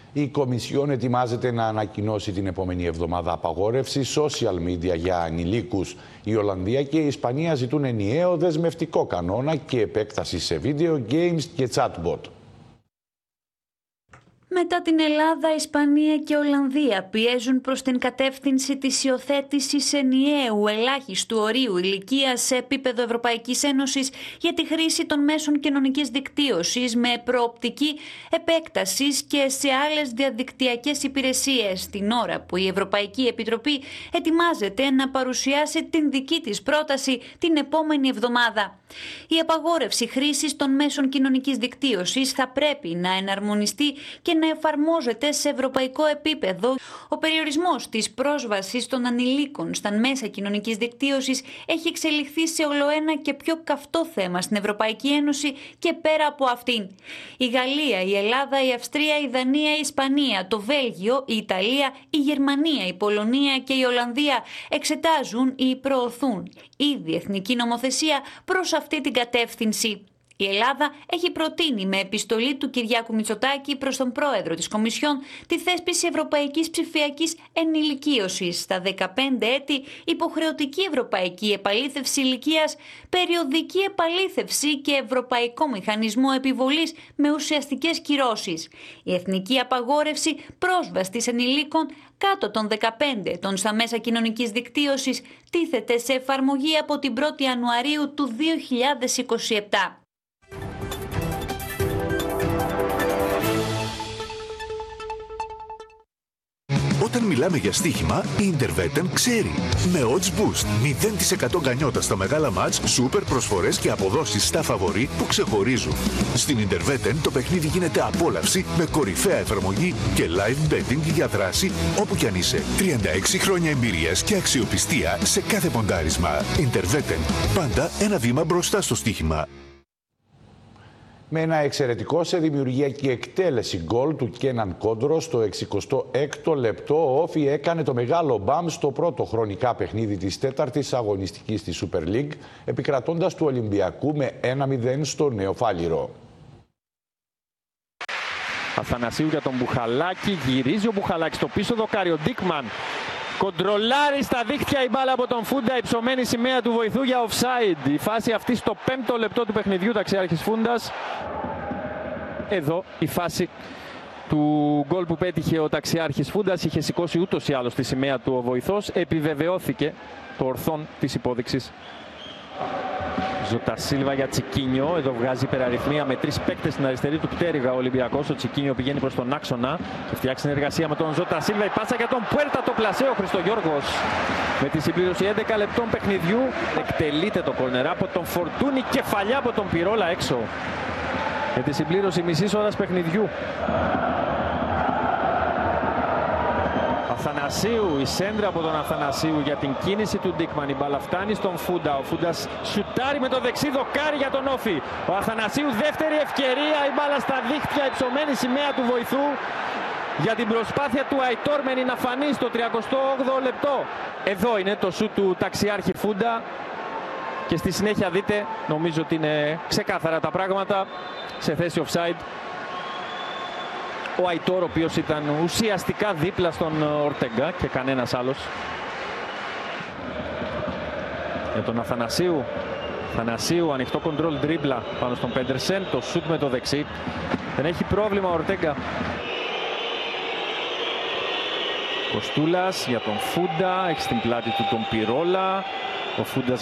Η Κομισιόν ετοιμάζεται να ανακοινώσει την επόμενη εβδομάδα απαγόρευση social media για ανηλίκους. Η Ολλανδία και η Ισπανία ζητούν ενιαίο δεσμευτικό κανόνα και επέκταση σε βίντεο, games και chatbot. Μετά την Ελλάδα, Ισπανία και Ολλανδία πιέζουν προς την κατεύθυνση της υιοθέτησης ενιαίου ελάχιστου ορίου ηλικίας σε επίπεδο Ευρωπαϊκής Ένωσης για τη χρήση των μέσων κοινωνικής δικτύωσης με προοπτική επέκτασης και σε άλλες διαδικτυακές υπηρεσίες, την ώρα που η Ευρωπαϊκή Επιτροπή ετοιμάζεται να παρουσιάσει την δική της πρόταση την επόμενη εβδομάδα. Η απαγόρευση χρήσης των μέσων κοινωνικής δικτύωσης θα πρέπει να εναρμονιστεί και να εφαρμόζεται σε ευρωπαϊκό επίπεδο. Ο περιορισμός της πρόσβασης των ανηλίκων στα μέσα κοινωνικής δικτύωσης έχει εξελιχθεί σε ολοένα και πιο καυτό θέμα στην Ευρωπαϊκή Ένωση και πέρα από αυτήν. Η Γαλλία, η Ελλάδα, η Αυστρία, η Δανία, η Ισπανία, το Βέλγιο, η Ιταλία, η Γερμανία, η Πολωνία και η Ολλανδία εξετάζουν ή προωθούν ήδη εθνική νομοθεσία προς αυτή την κατεύθυνση. Η Ελλάδα έχει προτείνει με επιστολή του Κυριάκου Μητσοτάκη προς τον πρόεδρο της Κομισιόν τη θέσπιση ευρωπαϊκής ψηφιακής ενηλικίωσης στα 15 έτη, υποχρεωτική ευρωπαϊκή επαλήθευση ηλικίας, περιοδική επαλήθευση και ευρωπαϊκό μηχανισμό επιβολής με ουσιαστικές κυρώσεις. Η εθνική απαγόρευση πρόσβασης ενηλίκων κάτω των 15 ετών στα μέσα κοινωνικής δικτύωσης τίθεται σε εφαρμογή από την 1η Ιανουαρίου του 2027. Όταν μιλάμε για στοίχημα, η Interveten ξέρει. Με odds boost, 0% γκανιότα στα μεγάλα μάτς, σούπερ προσφορές και αποδόσεις στα φαβορί που ξεχωρίζουν. Στην Interveten το παιχνίδι γίνεται απόλαυση με κορυφαία εφαρμογή και live betting για δράση όπου κι αν είσαι. 36 χρόνια εμπειρίας και αξιοπιστία σε κάθε ποντάρισμα. Interveten, πάντα ένα βήμα μπροστά στο στοίχημα. Με ένα εξαιρετικό σε δημιουργία και εκτέλεση γκολ του Κέναν Κόντρο στο 66ο λεπτό, ο Όφι έκανε το μεγάλο μπαμ στο πρώτο χρονικά παιχνίδι της τέταρτης αγωνιστικής της Super League, επικρατώντας του Ολυμπιακού με 1-0 στο Νέο Φάληρο. Αθανασίου για τον Μπουχαλάκη, γυρίζει ο Μπουχαλάκης στο πίσω δοκάρι, ο Ντίκμαν κοντρολάρει στα δίχτυα η μπάλα από τον Φούντα, υψωμένη σημαία του βοηθού για offside. Η φάση αυτή στο 5ο λεπτό του παιχνιδιού, ταξιάρχης Φούντας. Εδώ η φάση του γκολ που πέτυχε ο ταξιάρχης Φούντας, είχε σηκώσει ούτως ή άλλως τη σημαία του ο βοηθός, επιβεβαιώθηκε το ορθόν της υπόδειξης. Ζωτασίλβα για Τσικίνιο, εδώ βγάζει υπεραριθμία με 3 παίκτες στην αριστερή του πτέρυγα ο Ολυμπιακός. Ο Τσικίνιο πηγαίνει προς τον άξονα και φτιάξει συνεργασία με τον Ζωτασίλβα. Η πάσα για τον Πουέρτα, το πλασέ ο Χριστογιώργος. Με τη συμπλήρωση 11 λεπτών παιχνιδιού εκτελείται το κόρνερ από τον Φορτούνη, κεφαλιά από τον Πυρόλα έξω. Με τη συμπλήρωση μισής ώρας παιχνιδιού. Αθανασίου, η σέντρα από τον Αθανασίου για την κίνηση του Ντίκμαν. Η μπάλα φτάνει στον Φούντα. Ο Φούντας σουτάρει με το δεξί δοκάρι για τον Όφι. Ο Αθανασίου, δεύτερη ευκαιρία. Η μπάλα στα δίχτυα, υψωμένη σημαία του βοηθού για την προσπάθεια του Αϊτόρμενη να φανεί στο 38ο λεπτό. Εδώ είναι το σουτ του ταξιάρχη Φούντα. Και στη συνέχεια δείτε, νομίζω ότι είναι ξεκάθαρα τα πράγματα, σε θέση offside. Ο Αϊτόρ, ο οποίος ήταν ουσιαστικά δίπλα στον Ορτέγκα και κανένας άλλος. Για τον Αθανασίου. Αθανασίου, ανοιχτό κοντρόλ ντρίμπλα πάνω στον Πέντερσεν. Το σουτ με το δεξί. Δεν έχει πρόβλημα ο Ορτέγκα. Κοστούλας για τον Φούντα. Έχει στην πλάτη του τον Πυρόλα. Ο Φούντας